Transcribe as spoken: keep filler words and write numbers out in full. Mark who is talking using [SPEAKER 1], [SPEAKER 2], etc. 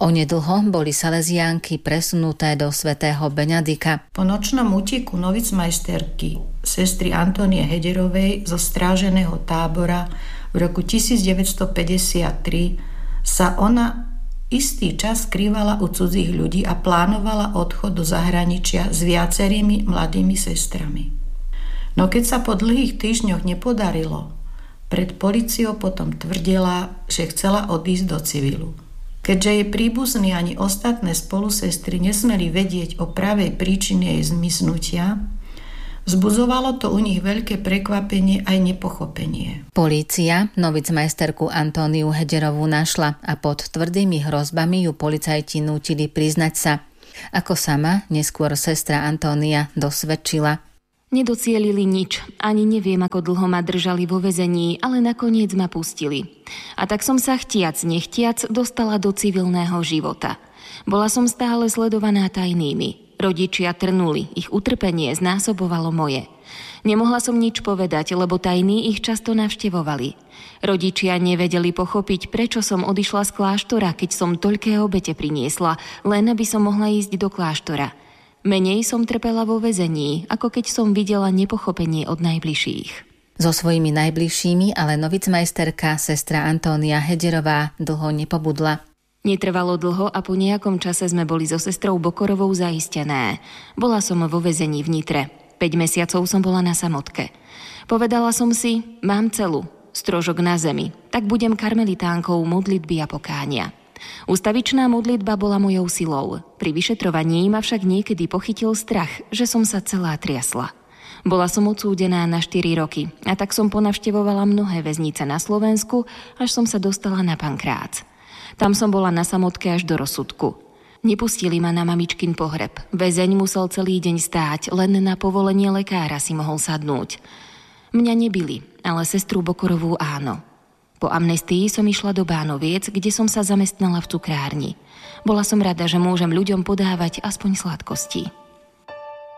[SPEAKER 1] Onedlho boli saleziánky presunuté do svätého Benedika.
[SPEAKER 2] Po nočnom úteku novicmajsterky sestry Antónie Hederovej zo stráženého tábora v roku devätnásťstopäťdesiattri sa ona istý čas skrývala u cudzích ľudí a plánovala odchod do zahraničia s viacerými mladými sestrami. No keď sa po dlhých týždňoch nepodarilo, pred políciou potom tvrdila, že chcela odísť do civilu. Keďže jej príbuzní ani ostatné spolusestry nesmeli vedieť o pravej príčine jej zmiznutia, vzbudzovalo to u nich veľké prekvapenie aj nepochopenie.
[SPEAKER 1] Polícia novicmajsterku Antóniu Hederovú našla a pod tvrdými hrozbami ju policajti nútili priznať sa. Ako sama neskôr sestra Antónia dosvedčila.
[SPEAKER 3] Nedocielili nič, ani neviem, ako dlho ma držali vo väzení, ale nakoniec ma pustili. A tak som sa chtiac, nechtiac dostala do civilného života. Bola som stále sledovaná tajnými. Rodičia trnuli, ich utrpenie znásobovalo moje. Nemohla som nič povedať, lebo tajní ich často navštevovali. Rodičia nevedeli pochopiť, prečo som odišla z kláštora, keď som toľké obete priniesla, len aby som mohla ísť do kláštora. Menej som trpela vo väzení, ako keď som videla nepochopenie od najbližších.
[SPEAKER 1] So svojimi najbližšími ale novicmajsterka sestra Antónia Hederová dlho nepobudla.
[SPEAKER 3] Netrvalo dlho a po nejakom čase sme boli so sestrou Bokorovou zaistené. Bola som vo väzení v Nitre. päť mesiacov som bola na samotke. Povedala som si, mám celu, strožok na zemi, tak budem karmelitánkou modlitby a pokánia. Ustavičná modlitba bola mojou silou. Pri vyšetrovaní ma však niekedy pochytil strach, že som sa celá triasla. Bola som odsúdená na štyri roky a tak som ponavštevovala mnohé väznice na Slovensku, až som sa dostala na Pankrác. Tam som bola na samotke až do rozsudku. Nepustili ma na mamičkin pohreb. Väzeň musel celý deň stáť, len na povolenie lekára si mohol sadnúť. Mňa nebili, ale sestru Bokorovú áno. Po amnestii som išla do Bánoviec, kde som sa zamestnala v cukrárni. Bola som rada, že môžem ľuďom podávať aspoň sladkosti.